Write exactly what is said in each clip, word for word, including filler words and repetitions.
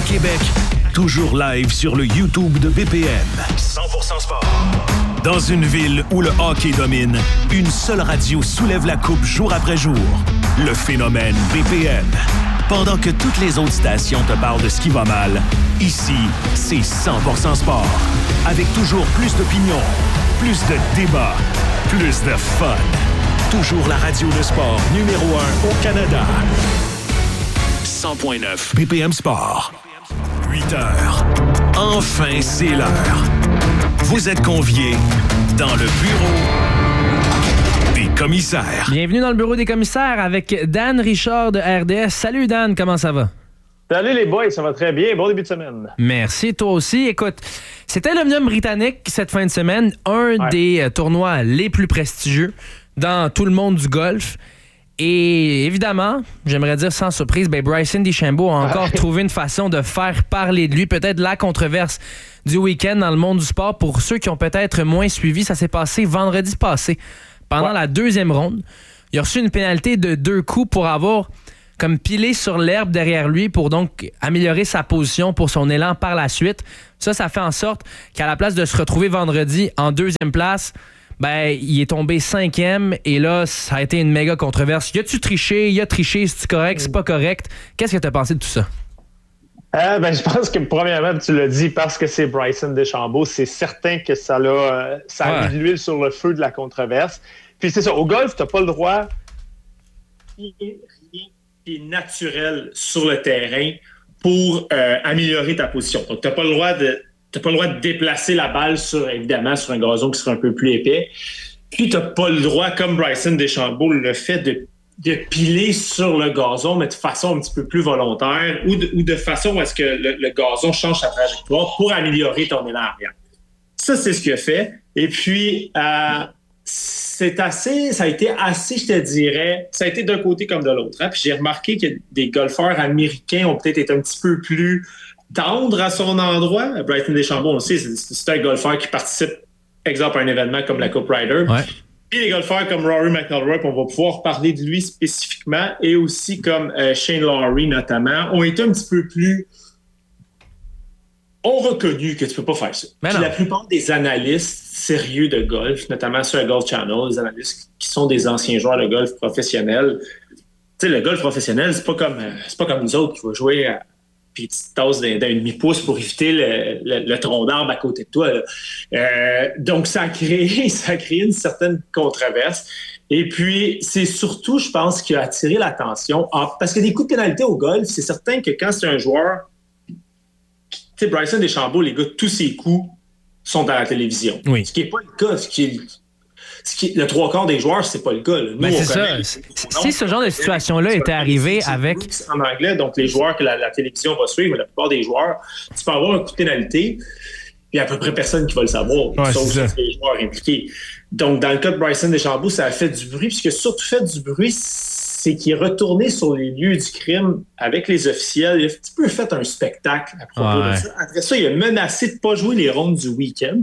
Québec, toujours live sur le YouTube de B P M. cent pour cent sport. Dans une ville où le hockey domine, une seule radio soulève la coupe jour après jour. Le phénomène B P M. Pendant que toutes les autres stations te parlent de ce qui va mal, ici, c'est cent pour cent sport. Avec toujours plus d'opinions, plus de débats, plus de fun. Toujours la radio de sport numéro un au Canada. cent point neuf B P M Sport. huit heures. Enfin, c'est l'heure. Vous êtes conviés dans le bureau des commissaires. Bienvenue dans le bureau des commissaires avec Dan Richard de R D S. Salut Dan, comment ça va? Salut les boys, ça va très bien. Bon début de semaine. Merci, toi aussi. Écoute, c'était l'Omnium britannique cette fin de semaine, un ouais. des euh, tournois les plus prestigieux dans tout le monde du golf. Et évidemment, j'aimerais dire sans surprise, ben Bryson DeChambeau a encore ouais. trouvé une façon de faire parler de lui. Peut-être la controverse du week-end dans le monde du sport. Pour ceux qui ont peut-être moins suivi, ça s'est passé vendredi passé. Pendant ouais. la deuxième ronde, il a reçu une pénalité de deux coups pour avoir comme pilé sur l'herbe derrière lui pour donc améliorer sa position pour son élan par la suite. Ça, ça fait en sorte qu'à la place de se retrouver vendredi en deuxième place, ben, il est tombé cinquième et là, ça a été une méga controverse. Y a-tu triché? Y a triché? C'est-tu correct? C'est pas correct? Qu'est-ce que t'as pensé de tout ça? Euh, ben, je pense que premièrement, tu l'as dit, parce que c'est Bryson DeChambeau, c'est certain que ça, l'a, euh, ça a ouais. mis de l'huile sur le feu de la controverse. Puis c'est ça, au golf, t'as pas le droit rien qui est naturel sur le terrain pour euh, améliorer ta position. Donc, t'as pas le droit de T'as pas le droit de déplacer la balle, sur, évidemment, sur un gazon qui serait un peu plus épais. Puis, t'as pas le droit, comme Bryson DeChambeau le fait, de, de piler sur le gazon, mais de façon un petit peu plus volontaire ou de, ou de façon à ce que le, le gazon change sa trajectoire pour améliorer ton élan arrière. Ça, c'est ce qu'il a fait. Et puis, euh, c'est assez, ça a été assez, je te dirais, ça a été d'un côté comme de l'autre. Hein? Puis, j'ai remarqué que des golfeurs américains ont peut-être été un petit peu plus tendre à son endroit. Bryson DeChambeau, on le sait, c'est, c'est un golfeur qui participe, exemple, à un événement comme la Coupe Ryder. Ouais. Et les golfeurs comme Rory McIlroy, on va pouvoir parler de lui spécifiquement, et aussi comme euh, Shane Lowry notamment, ont été un petit peu plus... ont reconnu que tu peux pas faire ça. Puis la plupart des analystes sérieux de golf, notamment sur le Golf Channel, les analystes qui sont des anciens joueurs de golf professionnels, tu sais, le golf professionnel, c'est pas comme, c'est pas comme nous autres qui vont jouer à puis tu te tasses d'un, d'un demi-pouce pour éviter le, le, le tronc d'arbre à côté de toi. Euh, donc, ça a créé, ça a créé une certaine controverse. Et puis, c'est surtout, je pense, qui a attiré l'attention. En, parce que des coups de pénalité au golf, c'est certain que quand c'est un joueur... Tu sais, Bryson DeChambeau, les gars, tous ses coups sont à la télévision. Oui. Ce qui n'est pas le cas. Ce qui est, ce qui est, le trois quarts des joueurs, c'est pas le cas. Nous, ben c'est ça. Si ce genre de situation-là était arrivé avec... En anglais, donc les joueurs que la, la télévision va suivre, la plupart des joueurs, tu peux avoir un coup de pénalité, il y a à peu près personne qui va le savoir, ouais, sauf les joueurs impliqués. Donc, dans le cas de Bryson DeChambeau, ça a fait du bruit, puis ce qui a surtout fait du bruit, c'est qu'il est retourné sur les lieux du crime avec les officiels. Il a un petit peu fait un spectacle à propos ouais. de ça. Après ça, il a menacé de ne pas jouer les rondes du week-end.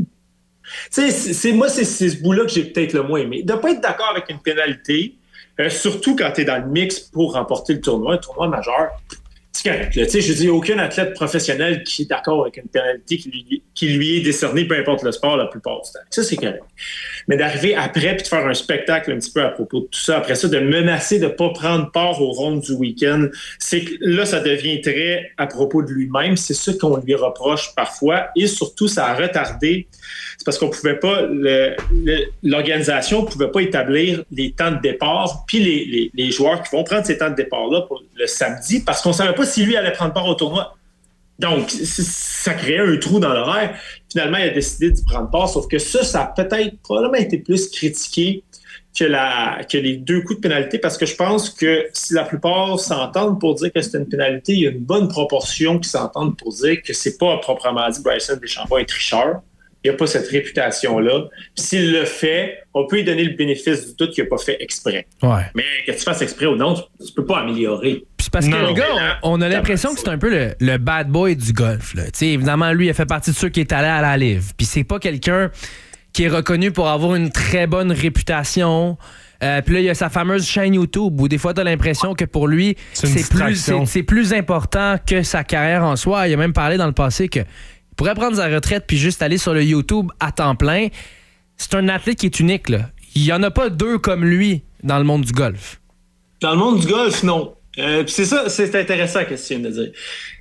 Tu sais, c'est, c'est, moi, c'est, c'est ce bout-là que j'ai peut-être le moins aimé. De ne pas être d'accord avec une pénalité, euh, surtout quand tu es dans le mix pour remporter le tournoi, un tournoi majeur, c'est correct. Là. Tu sais, je dis, aucun athlète professionnel qui est d'accord avec une pénalité qui lui, qui lui est décernée, peu importe le sport, la plupart du temps. Ça, c'est correct. Mais d'arriver après puis de faire un spectacle un petit peu à propos de tout ça, après ça, de menacer de ne pas prendre part aux rondes du week-end, c'est que là, ça devient très à propos de lui-même. C'est ça qu'on lui reproche parfois. Et surtout, ça a retardé. C'est parce qu'on pouvait pas, le, le, l'organisation ne pouvait pas établir les temps de départ puis les, les, les joueurs qui vont prendre ces temps de départ-là pour le samedi parce qu'on ne savait pas si lui allait prendre part au tournoi. Donc, ça créait un trou dans l'horaire. Finalement, il a décidé d'y prendre part, sauf que ça, ça a peut-être probablement été plus critiqué que, la, que les deux coups de pénalité parce que je pense que si la plupart s'entendent pour dire que c'est une pénalité, il y a une bonne proportion qui s'entendent pour dire que c'est pas proprement dit Bryson DeChambeau est tricheur. Il n'a pas cette réputation-là. Puis s'il le fait, on peut lui donner le bénéfice du doute qu'il n'a pas fait exprès. Ouais. Mais que tu fasses exprès ou non, tu ne peux pas améliorer. Puis parce non, que le gars, on, on a l'impression que c'est un peu le, le bad boy du golf. Là. Évidemment, lui, il a fait partie de ceux qui est allé à la Live. Puis c'est pas quelqu'un qui est reconnu pour avoir une très bonne réputation. Euh, puis là, il y a sa fameuse chaîne YouTube où des fois, tu as l'impression que pour lui, c'est, c'est, plus, c'est, c'est plus important que sa carrière en soi. Il a même parlé dans le passé qu'il pourrait prendre sa retraite puis juste aller sur le YouTube à temps plein. C'est un athlète qui est unique, là. Il n'y en a pas deux comme lui dans le monde du golf. Dans le monde du golf, non. Euh, c'est ça, c'est intéressant ce que tu viens de dire.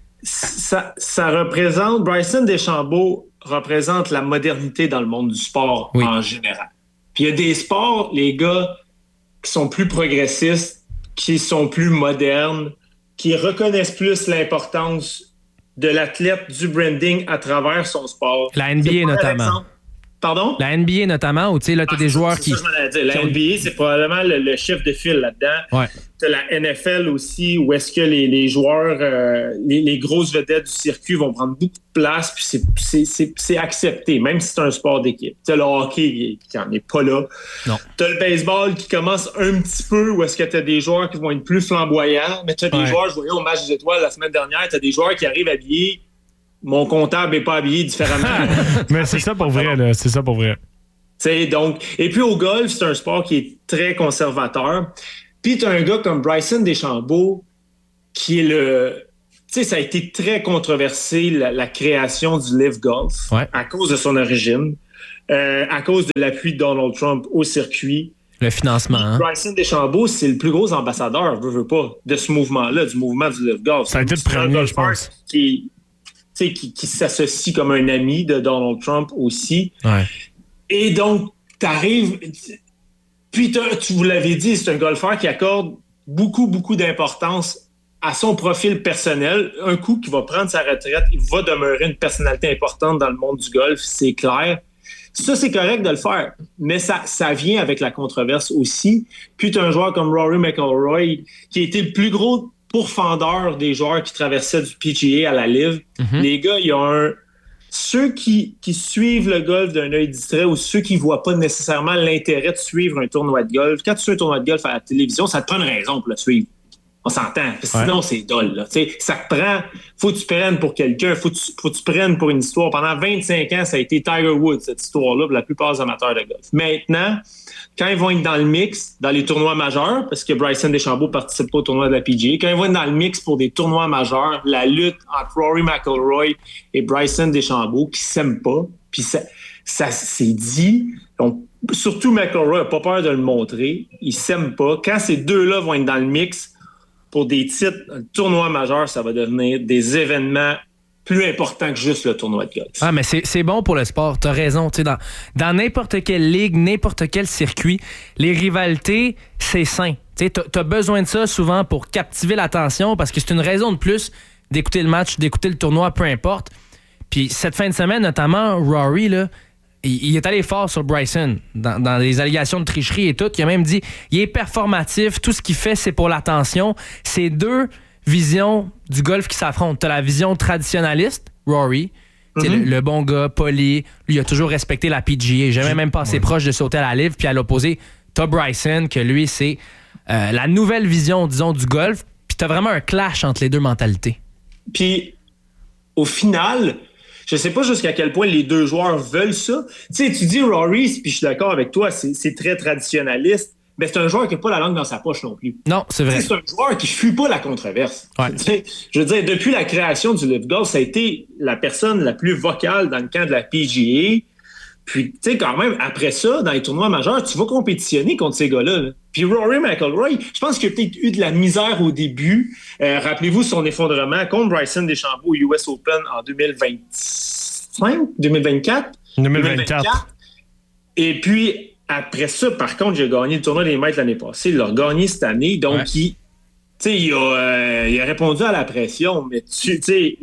Ça, ça représente, Bryson DeChambeau représente la modernité dans le monde du sport oui. en général. Puis il y a des sports, les gars, qui sont plus progressistes, qui sont plus modernes, qui reconnaissent plus l'importance de l'athlète, du branding à travers son sport. La N B A notamment. Exemple, Pardon? La N B A notamment, où tu sais, là, t'as ah, des joueurs qui. Ça, je dire. La N B A, c'est probablement le, le chef de file là-dedans. Ouais. T'as la N F L aussi, où est-ce que les, les joueurs, euh, les, les grosses vedettes du circuit vont prendre beaucoup de place, puis c'est, c'est, c'est, c'est accepté, même si c'est un sport d'équipe. T'as le hockey qui n'en est pas là. Non. T'as le baseball qui commence un petit peu, où est-ce que t'as des joueurs qui vont être plus flamboyants, mais t'as des ouais. joueurs, je voyais au match des étoiles la semaine dernière, t'as des joueurs qui arrivent habillés. Mon comptable n'est pas habillé différemment. Mais c'est ça pour vrai, là. C'est ça pour vrai. T'sais, donc, et puis au golf, c'est un sport qui est très conservateur. Puis tu as un gars comme Bryson DeChambeau qui est le... Tu sais, ça a été très controversé, la, la création du Live Golf, ouais. à cause de son origine, euh, à cause de l'appui de Donald Trump au circuit. Le financement. Hein? Bryson DeChambeau, c'est le plus gros ambassadeur, veux, veux pas, de ce mouvement-là, du mouvement du Live Golf. Ça a été le premier, je pense. Qui, qui, qui s'associe comme un ami de Donald Trump aussi. Ouais. Et donc, t'arrives... Puis, tu vous l'avez dit, c'est un golfeur qui accorde beaucoup, beaucoup d'importance à son profil personnel. Un coup qu'il va prendre sa retraite, il va demeurer une personnalité importante dans le monde du golf, c'est clair. Ça, c'est correct de le faire, mais ça, ça vient avec la controverse aussi. Puis, tu as un joueur comme Rory McIlroy, qui a été le plus gros pourfendeur des joueurs qui traversaient du P G A à la Live. Mm-hmm. Les gars, il y a un... Ceux qui, qui suivent le golf d'un œil distrait ou ceux qui ne voient pas nécessairement l'intérêt de suivre un tournoi de golf, quand tu suis un tournoi de golf à la télévision, ça te prend une raison pour le suivre. On s'entend. Sinon, ouais. c'est dole. Là. Ça te prend... faut que tu prennes pour quelqu'un. Faut que tu, faut que tu prennes pour une histoire. Pendant vingt-cinq ans, ça a été Tiger Woods, cette histoire-là, pour la plupart des amateurs de golf. Maintenant, quand ils vont être dans le mix, dans les tournois majeurs, parce que Bryson DeChambeau ne participe pas au tournoi de la P G A, quand ils vont être dans le mix pour des tournois majeurs, la lutte entre Rory McIlroy et Bryson DeChambeau, qui ne s'aiment pas, puis ça, ça c'est dit... Donc, surtout McIlroy n'a pas peur de le montrer. Ils ne s'aiment pas. Quand ces deux-là vont être dans le mix, pour des titres, un tournoi majeur, ça va devenir des événements plus importants que juste le tournoi de golf. Ah, mais c'est, c'est bon pour le sport, t'as raison. Tu sais, dans, dans n'importe quelle ligue, n'importe quel circuit, les rivalités, c'est sain. Tu sais, t'as, t'as besoin de ça souvent pour captiver l'attention parce que c'est une raison de plus d'écouter le match, d'écouter le tournoi, peu importe. Puis cette fin de semaine, notamment, Rory, là, il est allé fort sur Bryson dans, dans les allégations de tricherie et tout. Il a même dit il est performatif, tout ce qu'il fait, c'est pour l'attention. C'est deux visions du golf qui s'affrontent. Tu as la vision traditionnaliste, Rory, mm-hmm. le, le bon gars, poli. Lui, il a toujours respecté la P G A. Jamais même passé ouais. proche de sauter à la Live. Puis à l'opposé, tu as Bryson, que lui, c'est euh, la nouvelle vision, disons, du golf. Puis tu as vraiment un clash entre les deux mentalités. Puis, au final... Je sais pas jusqu'à quel point les deux joueurs veulent ça. Tu sais, tu dis Rory, puis je suis d'accord avec toi, c'est, c'est très traditionnaliste, mais c'est un joueur qui n'a pas la langue dans sa poche non plus. Non, c'est vrai. T'sais, c'est un joueur qui fuit pas la controverse. Ouais. T'sais, je veux dire, depuis la création du Live Golf, ça a été la personne la plus vocale dans le camp de la P G A. Puis, tu sais, quand même, après ça, dans les tournois majeurs, tu vas compétitionner contre ces gars-là. Là. Puis Rory McIlroy, je pense qu'il a peut-être eu de la misère au début. Euh, rappelez-vous son effondrement contre Bryson DeChambeau au U S Open en deux mille vingt-cinq, deux mille vingt-quatre deux mille vingt-quatre Et puis, après ça, par contre, j'ai gagné le tournoi des maîtres l'année passée. Il l'a gagné cette année. Donc, ouais. il, il, a, euh, il a répondu à la pression. Mais tu sais,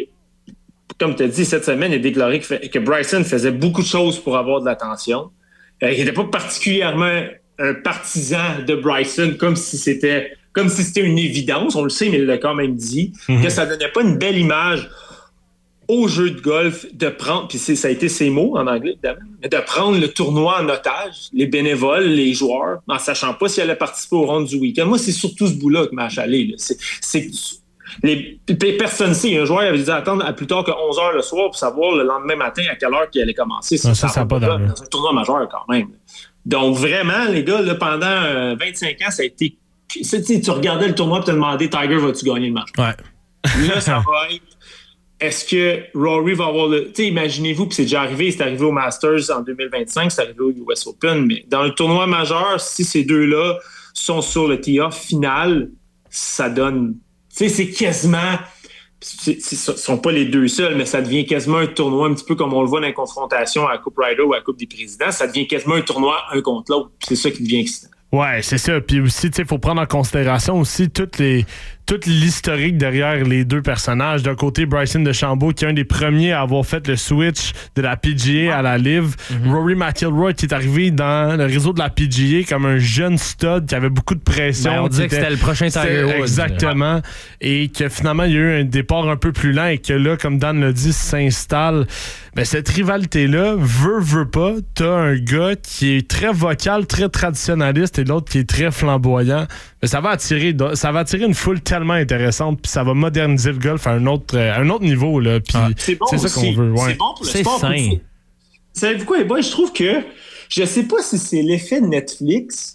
comme tu as dit, cette semaine, il a déclaré que, que Bryson faisait beaucoup de choses pour avoir de l'attention. Euh, il n'était pas particulièrement un partisan de Bryson, comme si c'était comme si c'était une évidence. On le sait, mais il l'a quand même dit, mm-hmm. que ça donnait pas une belle image au jeu de golf de prendre, puis c'est, ça a été ses mots en anglais, évidemment, mais de prendre le tournoi en otage, les bénévoles, les joueurs, en sachant pas si elle allait participer au round du week-end. Moi, c'est surtout ce bout-là qui m'a achalé. Là. C'est, c'est, Les, personne ne sait. Un joueur avait dit attendre à plus tard que onze heures le soir pour savoir le lendemain matin à quelle heure il allait commencer. Ça, ça, ça, ça pas dans un tournoi majeur quand même. Donc vraiment, les gars, là, pendant euh, vingt-cinq ans, ça a été... Tu regardais le tournoi et te demandais Tiger, vas-tu gagner le match? Ouais. Là, ça va être... Est-ce que Rory va avoir le... Tu sais, imaginez-vous, puis c'est déjà arrivé, c'est arrivé au Masters en deux mille vingt-cinq, c'est arrivé au U S Open, mais dans le tournoi majeur, si ces deux-là sont sur le tee-off final, ça donne... Tu sais, c'est quasiment... Ce ne sont pas les deux seuls, mais ça devient quasiment un tournoi, un petit peu comme on le voit dans les confrontations à la Coupe Ryder ou à la Coupe des Présidents, ça devient quasiment un tournoi un contre l'autre. C'est ça qui devient excitant. Ouais, c'est ça. Puis aussi, tu sais, il faut prendre en considération aussi toutes les, tout l'historique derrière les deux personnages. D'un côté, Bryson DeChambeau, qui est un des premiers à avoir fait le switch de la P G A à la Live. Mm-hmm. Rory McIlroy, qui est arrivé dans le réseau de la P G A comme un jeune stud qui avait beaucoup de pression. Ben, on disait que c'était le prochain Tiger Woods. Exactement. Et que finalement, il y a eu un départ un peu plus lent et que là, comme Dan l'a dit, s'installe. Ben, cette rivalité-là, veut, veut pas, t'as un gars qui est très vocal, très traditionnaliste et l'autre qui est très flamboyant. Mais ça va attirer, ça va attirer une foule tellement intéressante, puis ça va moderniser le golf à un autre, à un autre niveau, là. Puis ah, c'est bon c'est ça qu'on veut. Ouais. C'est bon pour le c'est sport. Sain. Savez-vous quoi, les boys? Je trouve que, je sais pas si c'est l'effet de Netflix,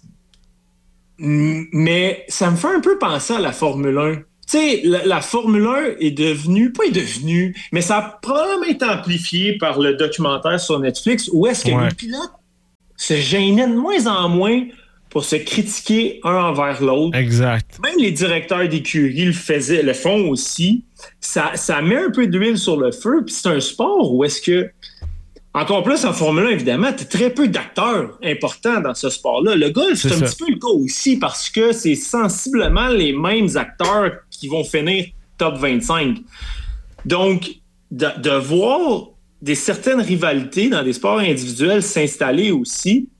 mais ça me fait un peu penser à la Formule un. Tu sais, la, la Formule un est devenue, pas est devenue, mais ça a probablement été amplifié par le documentaire sur Netflix où est-ce que ouais. les pilotes se gênaient de moins en moins pour se critiquer un envers l'autre. Exact. Même les directeurs d'écurie le faisaient, le font aussi. Ça, ça met un peu d'huile sur le feu, puis c'est un sport où est-ce que... Encore plus en Formule un, évidemment, tu as très peu d'acteurs importants dans ce sport-là. Le golf, c'est, c'est un ça. petit peu le cas aussi parce que c'est sensiblement les mêmes acteurs qui vont finir top vingt-cinq. Donc, de, de voir des certaines rivalités dans des sports individuels s'installer aussi,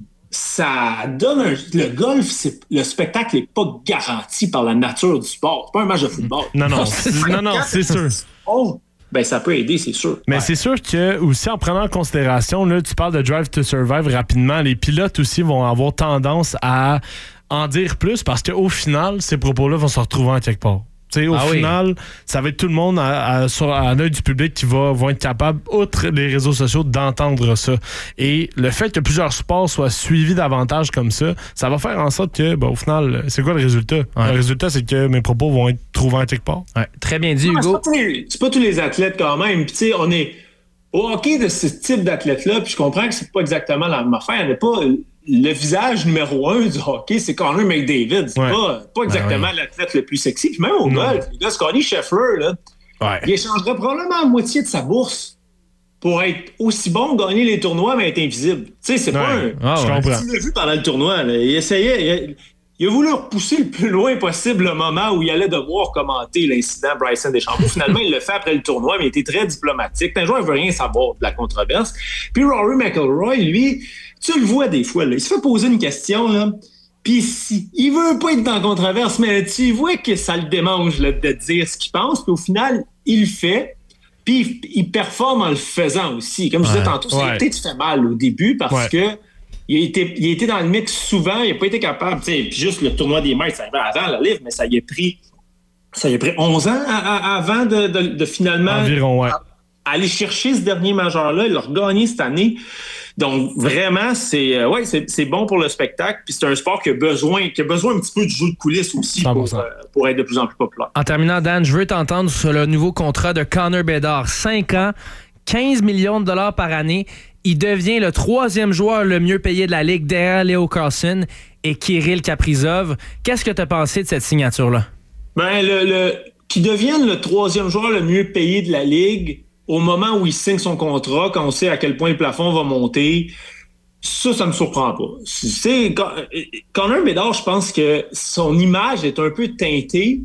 ça donne un... Le golf, c'est, le spectacle n'est pas garanti par la nature du sport. C'est pas un match de football. Non, non, non, non, c'est sûr. Oh. Ben, ça peut aider, c'est sûr. Mais ouais. c'est sûr que, aussi, en prenant en considération, là, tu parles de Drive to Survive rapidement, les pilotes aussi vont avoir tendance à en dire plus parce qu'au final, ces propos-là vont se retrouver en quelque part. T'sais, au ah final, oui. ça va être tout le monde à, à, sur, à l'œil du public qui va, vont être capable, outre les réseaux sociaux, d'entendre ça. Et le fait que plusieurs sports soient suivis davantage comme ça, ça va faire en sorte que, ben, au final, c'est quoi le résultat? Ouais. Le résultat, c'est que mes propos vont être trouvés en quelque part. Ouais. Très bien dit, Hugo. C'est pas, tous les, c'est pas tous les athlètes quand même. Puis, tu sais, on est au hockey de ce type d'athlète-là, puis je comprends que c'est pas exactement la même affaire. On n'est pas... Le visage numéro un du hockey, c'est Connor McDavid. C'est ouais. pas, pas exactement ouais, ouais. l'athlète le plus sexy. Puis même au non. golf, le gars, Scotty Scheffler, là, ouais. il échangerait probablement la moitié de sa bourse pour être aussi bon, gagner les tournois, mais être invisible. Tu sais, c'est ouais. pas un... Ah, je ouais. comprends. Tu l'as vu pendant le tournoi. Là, il essayait... Il a, il a voulu repousser le plus loin possible le moment où il allait devoir commenter l'incident Bryson DeChambeau. Finalement, il le fait après le tournoi, mais il était très diplomatique. Un joueur ne veut rien savoir de la controverse. Puis Rory McIlroy, lui... Tu le vois des fois, là, il se fait poser une question, là, puis si, il veut pas être dans la controverse, mais tu vois que ça le démange là, de dire ce qu'il pense, puis au final, il le fait, puis il, il performe en le faisant aussi. Comme je disais ouais, tantôt, ça a ouais. peut-être fait mal au début parce ouais. que il a, été, il a été dans le mix souvent, il n'a pas été capable, tu sais, puis juste le tournoi des maîtres, ça arrivait avant la livre, mais ça y a pris, ça y a pris onze ans à, à, avant de, de, de finalement Environ, ouais. à, aller chercher ce dernier majeur-là, il l'a regagné cette année. Donc, vraiment, c'est, euh, ouais, c'est, c'est bon pour le spectacle. Puis c'est un sport qui a besoin, qui a besoin un petit peu de jeu de coulisses aussi pour, euh, pour être de plus en plus populaire. En terminant, Dan, je veux t'entendre sur le nouveau contrat de Connor Bedard. cinq ans, quinze millions de dollars par année. Il devient le troisième joueur le mieux payé de la Ligue derrière Leo Carlson et Kirill Kaprizov. Qu'est-ce que tu as pensé de cette signature-là? Ben, le, le, qu'il devienne le troisième joueur le mieux payé de la Ligue... Au moment où il signe son contrat, quand on sait à quel point le plafond va monter, ça, ça me surprend pas. C'est, Connor Bedard, je pense que son image est un peu teintée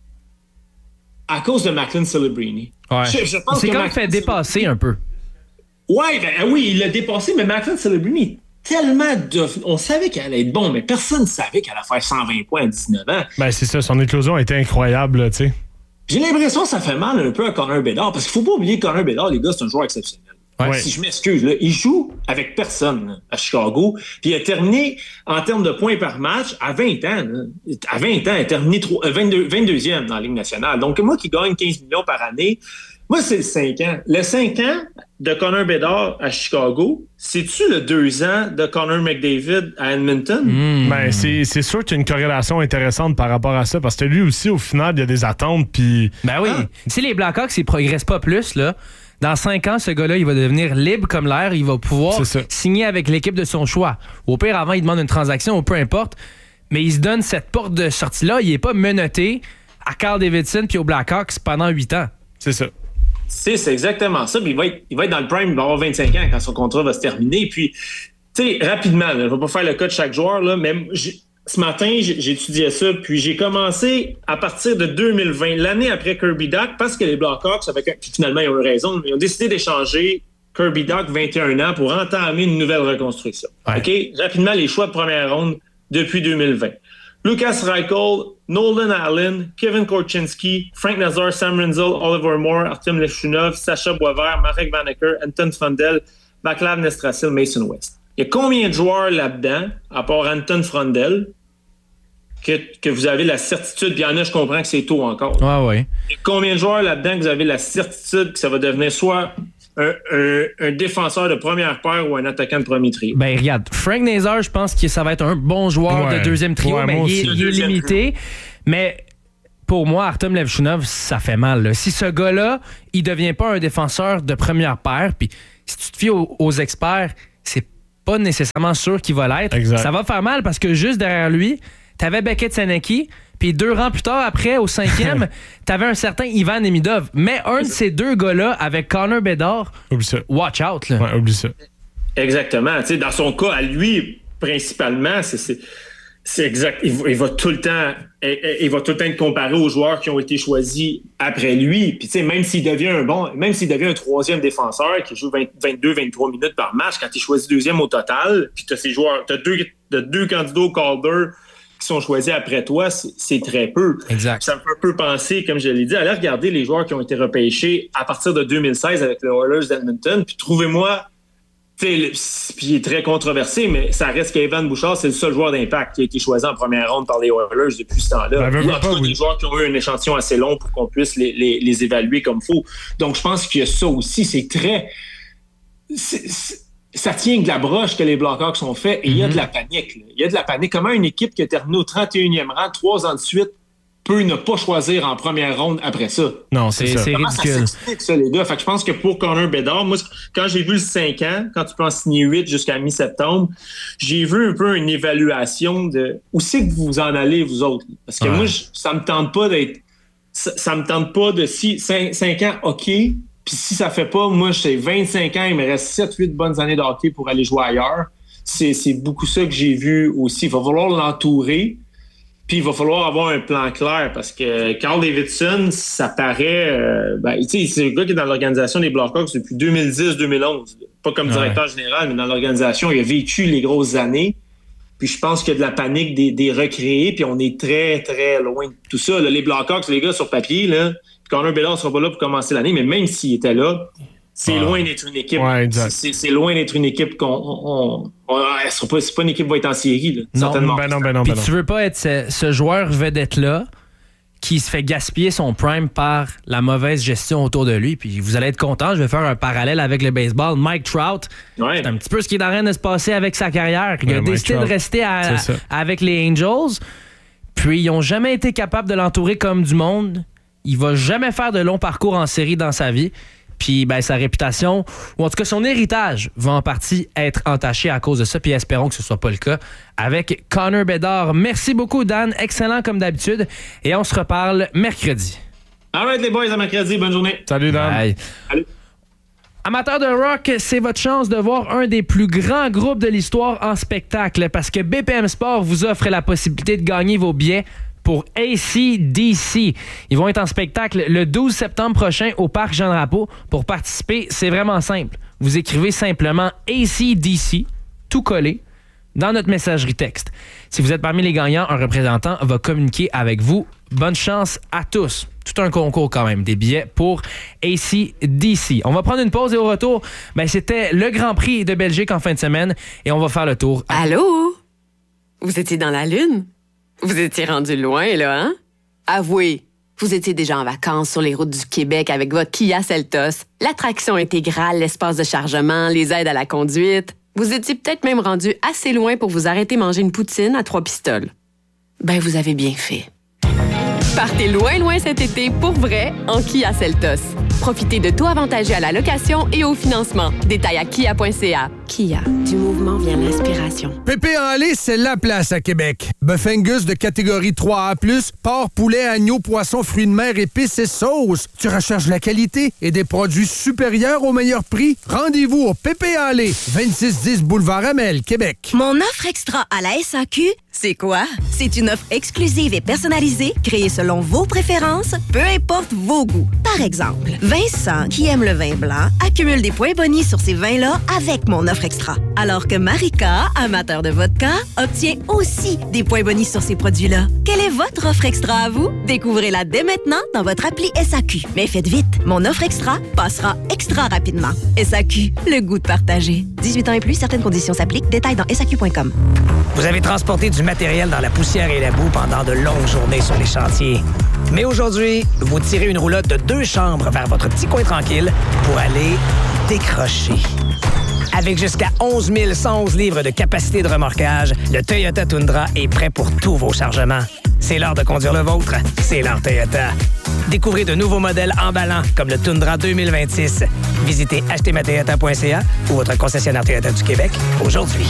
à cause de Macklin Celebrini. Ouais. Je, je pense c'est que quand même fait dépasser un peu. Ouais, ben, oui, il l'a dépassé, mais Macklin Celebrini, tellement de... On savait qu'elle allait être bon, mais personne ne savait qu'elle allait faire cent vingt points à dix-neuf ans. Ben, c'est ça, son éclosion a été incroyable, tu sais. J'ai l'impression que ça fait mal un peu à Connor Bedard, parce qu'il ne faut pas oublier que Connor Bedard, les gars, c'est un joueur exceptionnel. Ouais. Si je m'excuse, là, il joue avec personne là, à Chicago. Puis il a terminé en termes de points par match à vingt ans. Là. À vingt ans, il a terminé vingt-deux, vingt-deuxième dans la Ligue nationale. Donc moi qui gagne quinze millions par année, moi c'est le cinq ans. Le cinq ans de Connor Bedard à Chicago, c'est-tu le deux ans de Connor McDavid à Edmonton? Mmh. Ben, c'est, c'est sûr qu'il y a une corrélation intéressante par rapport à ça, parce que lui aussi, au final, il y a des attentes. Puis Ben oui. Ah. Si les Blackhawks ne progressent pas plus, là, dans cinq ans, ce gars-là, il va devenir libre comme l'air. Il va pouvoir signer avec l'équipe de son choix. Au pire, avant, il demande une transaction ou peu importe. Mais il se donne cette porte de sortie-là. Il n'est pas menotté à Carl Davidson puis aux Blackhawks pendant huit ans. C'est ça. C'est, c'est exactement ça. Puis il va être, il va être dans le prime, il va avoir vingt-cinq ans quand son contrat va se terminer. Puis, tu sais, rapidement, là, je ne vais pas faire le cas de chaque joueur, là, mais j'ai, ce matin, j'ai, j'ai étudié ça. Puis j'ai commencé à partir de deux mille vingt, l'année après Kirby Dach, parce que les Blackhawks, avec un, puis finalement, ils ont eu raison, ils ont décidé d'échanger Kirby Dach, vingt et un ans, pour entamer une nouvelle reconstruction. Ouais. OK? Rapidement, les choix de première ronde depuis deux mille vingt. Lucas Reichel, Nolan Allen, Kevin Korchinski, Frank Nazar, Sam Rinzel, Oliver Moore, Artem Leshunov, Sacha Boisvert, Marek Vanacker, Anton Frondel, Vaclav Nestrasil, Mason West. Il y a combien de joueurs là-dedans, à part Anton Frondel, que, que vous avez la certitude, puis il y en a, je comprends que c'est tôt encore. Ah oui. Il y a combien de joueurs là-dedans que vous avez la certitude que ça va devenir soit un, un, un défenseur de première paire ou un attaquant de premier trio? Ben regarde, Frank Nazar, je pense que ça va être un bon joueur ouais. de deuxième trio, ouais, mais il est, il est limité. Trio. Mais pour moi, Artem Levchunov, ça fait mal. Là. Si ce gars-là, il devient pas un défenseur de première paire, puis si tu te fies aux, aux experts, c'est pas nécessairement sûr qu'il va l'être. Exact. Ça va faire mal parce que juste derrière lui, t'avais Beckett Senecki, puis deux rangs plus tard, après, au cinquième, t'avais un certain Ivan Nemidov. Mais un de ces deux gars-là, avec Connor Bedard, oublie ça. Watch out. Là. Ouais, oublie ça. Exactement. T'sais, dans son cas, à lui, principalement, c'est, c'est, c'est exact. Il va, il va tout le temps il va tout le temps être comparé aux joueurs qui ont été choisis après lui. Puis, tu sais, même s'il devient un bon, même s'il devient un troisième défenseur qui joue vingt, vingt-deux vingt-trois minutes par match, quand il choisit deuxième au total, puis t'as ces joueurs, t'as deux, t'as deux candidats au Calder qui sont choisis après toi, c'est, c'est très peu. Exact. Ça me fait un peu penser, comme je l'ai dit, allez regarder les joueurs qui ont été repêchés à partir de deux mille seize avec les Oilers d'Edmonton, puis trouvez-moi, tu sais, puis il est très controversé, mais ça reste qu'Evan Bouchard, c'est le seul joueur d'impact qui a été choisi en première ronde par les Oilers depuis ce temps-là. Ben, il y a pas, oui. des joueurs qui ont eu un échantillon assez long pour qu'on puisse les, les, les évaluer comme il faut. Donc, je pense qu'il y a ça aussi. C'est très... C'est, c'est, ça tient de la broche que les Blackhawks ont fait et il mm-hmm. y a de la panique. Là. Il y a de la panique. Comment une équipe qui a terminé au trente et unième rang, trois ans de suite, peut ne pas choisir en première ronde après ça? Non, c'est, c'est, c'est ridicule. Ça s'explique, ça, les gars. Fait que je pense que pour Connor Bedard, moi, quand j'ai vu le cinq ans, quand tu peux en signer huit jusqu'à mi-septembre, j'ai vu un peu une évaluation de où c'est que vous en allez, vous autres. Parce que ouais. moi, je, ça me tente pas d'être... Ça, ça me tente pas de... Si cinq ans, OK... Puis si ça fait pas, moi, j'ai vingt-cinq ans, il me reste sept huit bonnes années de hockey pour aller jouer ailleurs. C'est, c'est beaucoup ça que j'ai vu aussi. Il va falloir l'entourer, puis il va falloir avoir un plan clair parce que Carl Davidson, ça paraît... Euh, ben, tu sais, c'est le gars qui est dans l'organisation des Blackhawks depuis deux mille dix deux mille onze. Pas comme directeur ouais. général, mais dans l'organisation, il a vécu les grosses années. Puis je pense qu'il y a de la panique des, des recréés, puis on est très, très loin de tout ça. Là, les Blackhawks, les gars, sur papier, là... Connor Bedard ne sera pas là pour commencer l'année, mais même s'il était là, c'est ah. loin d'être une équipe. Ouais, c'est, c'est loin d'être une équipe qu'on. On, on, on, c'est, pas, c'est pas une équipe qui va être en série, là, non, certainement. Ben non, ben non, ben non. Puis tu veux pas être ce, ce joueur vedette-là qui se fait gaspiller son prime par la mauvaise gestion autour de lui. Puis vous allez être content, je vais faire un parallèle avec le baseball. Mike Trout, ouais. c'est un petit peu ce qui est en train de se passer avec sa carrière. Il ouais, a Mike décidé Trout. de rester à, avec les Angels, puis ils n'ont jamais été capables de l'entourer comme du monde. Il va jamais faire de long parcours en série dans sa vie. Puis ben, sa réputation, ou en tout cas son héritage, va en partie être entaché à cause de ça. Puis espérons que ce soit pas le cas avec Connor Bedard. Merci beaucoup, Dan. Excellent comme d'habitude. Et on se reparle mercredi. All right, les boys, à mercredi. Bonne journée. Salut, Dan. Bye. Salut. Amateurs de rock, c'est votre chance de voir un des plus grands groupes de l'histoire en spectacle parce que B P M Sport vous offre la possibilité de gagner vos billets pour A C D C. Ils vont être en spectacle le douze septembre prochain au Parc Jean-Drapeau. Pour participer, c'est vraiment simple. Vous écrivez simplement A C D C, tout collé, dans notre messagerie texte. Si vous êtes parmi les gagnants, un représentant va communiquer avec vous. Bonne chance à tous. tout un concours quand même, des billets pour A C D C. On va prendre une pause et au retour, ben, c'était le Grand Prix de Belgique en fin de semaine et on va faire le tour. À... Allô? Vous étiez dans la Lune? Vous étiez rendu loin, là, hein? Avouez, vous étiez déjà en vacances sur les routes du Québec avec votre Kia Seltos, l'attraction intégrale, l'espace de chargement, les aides à la conduite. Vous étiez peut-être même rendu assez loin pour vous arrêter manger une poutine à trois pistoles. Ben, vous avez bien fait. Partez loin, loin cet été pour vrai en Kia Seltos. Profitez de taux avantagés à la location et au financement. Détails à kia point c a. Kia, du mouvement vient l'inspiration. Pépé en lait, c'est la place à Québec. Bœuf Angus de catégorie trois A plus, porc, poulet, agneau, poisson, fruits de mer, épices et sauces. Tu recherches la qualité et des produits supérieurs au meilleur prix? Rendez-vous au Pépé en lait, vingt-six dix Boulevard Amel, Québec. Mon offre extra à la S A Q, c'est quoi? C'est une offre exclusive et personnalisée, créée selon vos préférences, peu importe vos goûts. Par exemple, Vincent, qui aime le vin blanc, accumule des points bonus sur ces vins-là avec mon offre extra. Alors que Marika, amateur de vodka, obtient aussi des points bonus sur ces produits-là. Quelle est votre offre extra à vous? Découvrez-la dès maintenant dans votre appli S A Q. Mais faites vite, mon offre extra passera extra rapidement. S A Q, le goût de partager. dix-huit ans et plus, certaines conditions s'appliquent. Détails dans S A Q point com. Vous avez transporté du matériel dans la poussière et la boue pendant de longues journées sur les chantiers. Mais aujourd'hui, vous tirez une roulotte de deux chambres vers votre petit coin tranquille pour aller décrocher. Avec jusqu'à onze mille cent onze livres de capacité de remorquage, le Toyota Tundra est prêt pour tous vos chargements. C'est l'heure de conduire le vôtre. C'est l'heure Toyota. Découvrez de nouveaux modèles emballants comme le Tundra deux mille vingt-six. Visitez acheter ma toyota point c a ou votre concessionnaire Toyota du Québec aujourd'hui.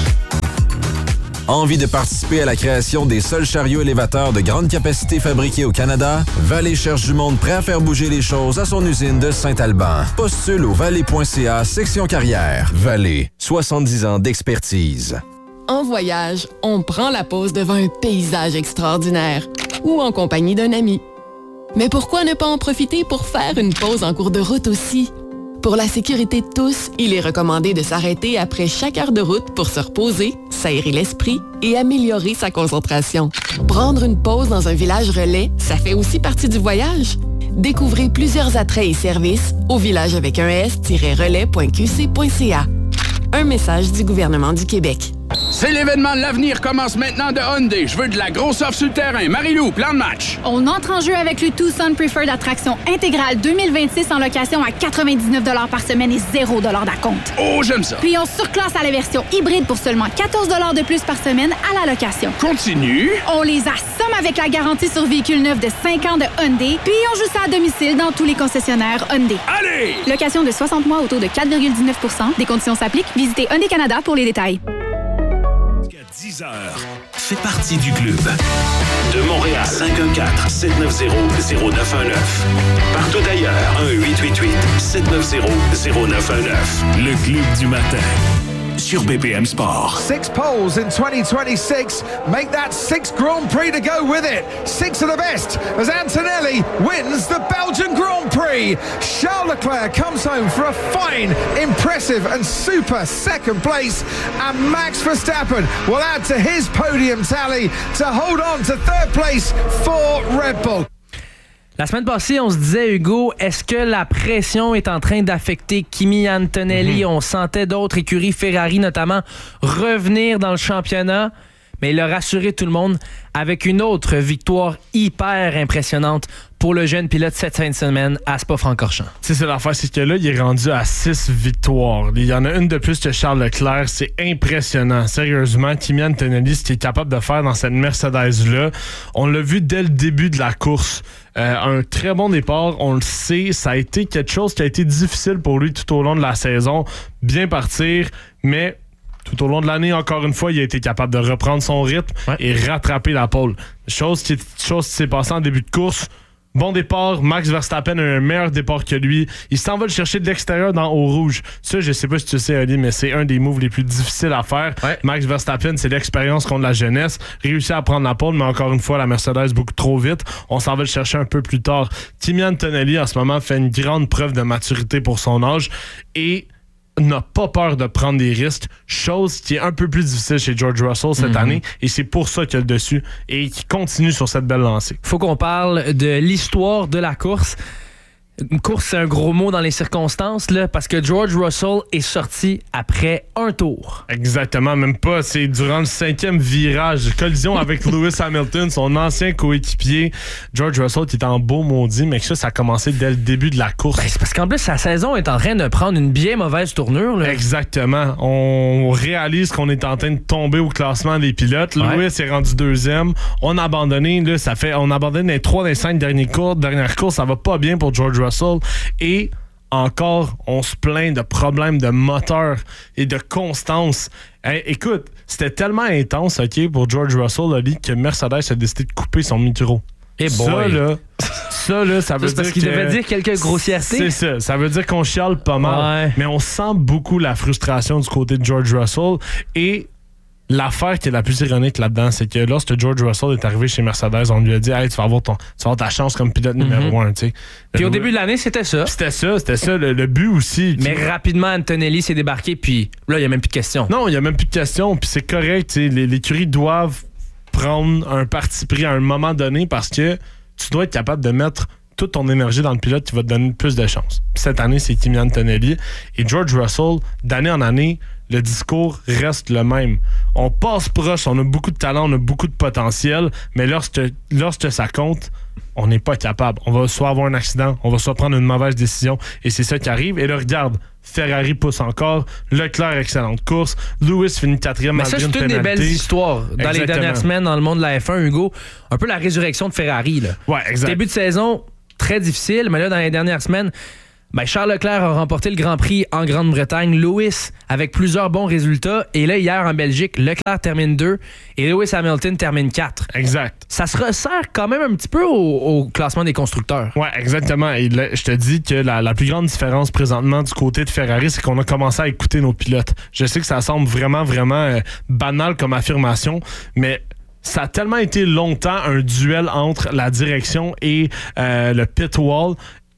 Envie de participer à la création des seuls chariots élévateurs de grande capacité fabriqués au Canada? Vallée cherche du monde prêt à faire bouger les choses à son usine de Saint-Alban. Postule au vallée point c a, section carrière. Vallée, soixante-dix ans d'expertise. En voyage, on prend la pause devant un paysage extraordinaire ou en compagnie d'un ami. Mais pourquoi ne pas en profiter pour faire une pause en cours de route aussi? Pour la sécurité de tous, il est recommandé de s'arrêter après chaque heure de route pour se reposer, s'aérer l'esprit et améliorer sa concentration. Prendre une pause dans un village relais, ça fait aussi partie du voyage. Découvrez plusieurs attraits et services au village avec un s-relais point q c point c a. Un message du gouvernement du Québec. C'est l'événement de l'avenir commence maintenant de Hyundai. Je veux de la grosse offre sur le terrain. Marie-Lou, plan de match. On entre en jeu avec le Tucson Preferred Attraction intégrale deux mille vingt-six en location à quatre-vingt-dix-neuf dollars par semaine et zéro dollars d'acompte. Oh, j'aime ça. Puis on surclasse à la version hybride pour seulement quatorze dollars de plus par semaine à la location. Continue. On les assomme avec la garantie sur véhicule neuf de cinq ans de Hyundai. Puis on joue ça à domicile dans tous les concessionnaires Hyundai. Allez! Location de soixante mois au taux de quatre virgule dix-neuf pour cent. Des conditions s'appliquent. Visitez Hyundai Canada pour les détails. dix heures. Fais partie du club. De Montréal, cinq un quatre, sept neuf zéro, zéro neuf un neuf. Partout ailleurs, un huit huit huit, sept neuf zéro, zéro neuf un neuf. Le club du matin. Sur B P M Sport. Six poles in twenty twenty-six. Make that sixth Grand Prix to go with it. Six of the best as Antonelli wins the Belgian Grand Prix. Charles Leclerc comes home for a fine, impressive and super second place. And Max Verstappen will add to his podium tally to hold on to third place for Red Bull. La semaine passée, on se disait, Hugo, est-ce que la pression est en train d'affecter Kimi Antonelli? Mm-hmm. On sentait d'autres écuries, Ferrari notamment, revenir dans le championnat. Mais il a rassuré tout le monde avec une autre victoire hyper impressionnante pour le jeune pilote cette fin de semaine à Spa-Francorchamps. C'est ça l'affaire, c'est que là, il est rendu à six victoires. Il y en a une de plus que Charles Leclerc. C'est impressionnant. Sérieusement, Kimi Antonelli, ce qu'il est capable de faire dans cette Mercedes-là, on l'a vu dès le début de la course. Euh, un très bon départ, on le sait. Ça a été quelque chose qui a été difficile pour lui tout au long de la saison. Bien partir, mais tout au long de l'année, encore une fois, il a été capable de reprendre son rythme ouais. et rattraper la pole. Chose qui, chose qui s'est passée en début de course. Bon départ, Max Verstappen a un meilleur départ que lui. Il s'en va le chercher de l'extérieur dans Eau Rouge. Ça, je sais pas si tu sais, Ali, mais c'est un des moves les plus difficiles à faire. Ouais. Max Verstappen, c'est l'expérience contre la jeunesse. Réussit à prendre la pole, mais encore une fois, la Mercedes beaucoup trop vite. On s'en va le chercher un peu plus tard. Kimi Antonelli, en ce moment, fait une grande preuve de maturité pour son âge. Et n'a pas peur de prendre des risques, chose qui est un peu plus difficile chez George Russell cette mm-hmm. année, et c'est pour ça qu'il a le dessus et qu'il continue sur cette belle lancée. Faut qu'on parle de l'histoire de la course. Une course, c'est un gros mot dans les circonstances, là, parce que George Russell est sorti après un tour. Exactement, même pas. C'est durant le cinquième virage, collision avec Lewis Hamilton, son ancien coéquipier. George Russell qui est en beau maudit, mais que ça, ça a commencé dès le début de la course. Ben, c'est parce qu'en plus, sa saison est en train de prendre une bien mauvaise tournure. Là. Exactement. On réalise qu'on est en train de tomber au classement des pilotes. Ouais. Lewis est rendu deuxième. On a abandonné, là, ça fait, on abandonne les trois des cinq derniers courses. Dernière course, ça va pas bien pour George Russell. Et encore, on se plaint de problèmes de moteur et de constance. Hey, écoute, c'était tellement intense, OK, pour George Russell, Ali, que Mercedes a décidé de couper son micro. Et ça, boy. là, ça, là, ça veut c'est dire parce qu'il que devait dire quelques grossièretés. C'est ça. Ça veut dire qu'on chiale pas mal. Ouais. Mais on sent beaucoup la frustration du côté de George Russell. Et l'affaire qui est la plus ironique là-dedans, c'est que lorsque George Russell est arrivé chez Mercedes, on lui a dit hey, tu vas avoir ton, tu vas avoir ta chance comme pilote mm-hmm. numéro un. T'sais. Puis au début de l'année, c'était ça. C'était ça, c'était ça. Le, le but aussi. Mais t'sais. Rapidement, Antonelli s'est débarqué, puis là, il n'y a même plus de questions. Non, il n'y a même plus de questions, puis c'est correct. Les, l'écurie doivent prendre un parti pris à un moment donné parce que tu dois être capable de mettre toute ton énergie dans le pilote qui va te donner plus de chance. Puis cette année, c'est Kimi Antonelli. Et George Russell, d'année en année, le discours reste le même. On passe proche, on a beaucoup de talent, on a beaucoup de potentiel, mais lorsque, lorsque ça compte, on n'est pas capable. On va soit avoir un accident, on va soit prendre une mauvaise décision, et c'est ça qui arrive. Et là, regarde, Ferrari pousse encore, Leclerc, excellente course, Lewis finit quatrième malgré une pénalité. Mais ça, c'est une des belles histoires dans Exactement. Les dernières semaines dans le monde de la F un, Hugo. Un peu la résurrection de Ferrari. Là. Ouais, exact. Début de saison, très difficile, mais là, dans les dernières semaines, ben Charles Leclerc a remporté le Grand Prix en Grande-Bretagne. Lewis avec plusieurs bons résultats. Et là, hier en Belgique, Leclerc termine deux et Lewis Hamilton termine quatre. Exact. Ça se resserre quand même un petit peu au, au classement des constructeurs. Ouais, exactement. Et là, je te dis que la, la plus grande différence présentement du côté de Ferrari, c'est qu'on a commencé à écouter nos pilotes. Je sais que ça semble vraiment, vraiment euh, banal comme affirmation, mais ça a tellement été longtemps un duel entre la direction et euh, le pit wall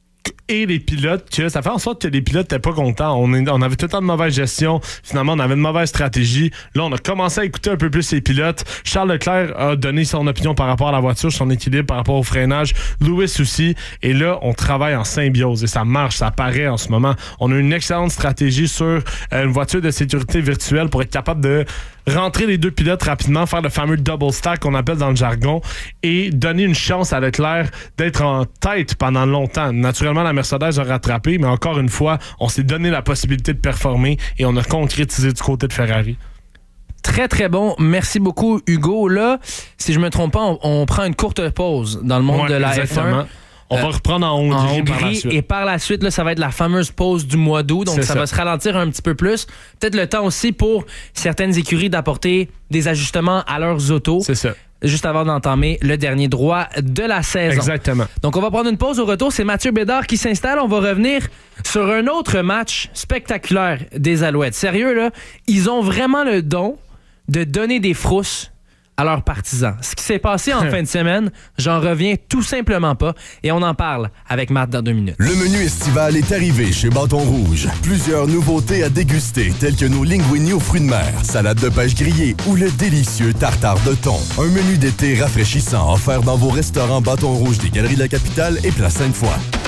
et les pilotes, que ça fait en sorte que les pilotes n'étaient pas contents. On, est, on avait tout le temps de mauvaise gestion. Finalement, on avait une mauvaise stratégie. Là, on a commencé à écouter un peu plus les pilotes. Charles Leclerc a donné son opinion par rapport à la voiture, son équilibre par rapport au freinage. Lewis aussi. Et là, on travaille en symbiose et ça marche, ça paraît en ce moment. On a une excellente stratégie sur une voiture de sécurité virtuelle pour être capable de rentrer les deux pilotes rapidement, faire le fameux double stack qu'on appelle dans le jargon et donner une chance à Leclerc d'être en tête pendant longtemps. Naturellement, la Mercedes a rattrapé, mais encore une fois, on s'est donné la possibilité de performer et on a concrétisé du côté de Ferrari. Très, très bon. Merci beaucoup, Hugo. Là, si je me trompe pas, on, on prend une courte pause dans le monde ouais, de la exactement. F un. On va reprendre en Hongrie, en Hongrie par la suite. Et par la suite, là, ça va être la fameuse pause du mois d'août. Donc, ça, ça va se ralentir un petit peu plus. Peut-être le temps aussi pour certaines écuries d'apporter des ajustements à leurs autos. C'est ça. Juste avant d'entamer le dernier droit de la saison. Exactement. Donc, on va prendre une pause. Au retour, c'est Mathieu Bédard qui s'installe. On va revenir sur un autre match spectaculaire des Alouettes. Sérieux, là, ils ont vraiment le don de donner des frousses à leurs partisans. Ce qui s'est passé en fin de semaine, j'en reviens tout simplement pas et on en parle avec Matt dans deux minutes. Le menu estival est arrivé chez Bâton Rouge. Plusieurs nouveautés à déguster telles que nos linguini aux fruits de mer, salade de pêche grillée ou le délicieux tartare de thon. Un menu d'été rafraîchissant offert dans vos restaurants Bâton Rouge des Galeries de la Capitale et Place Sainte-Foy.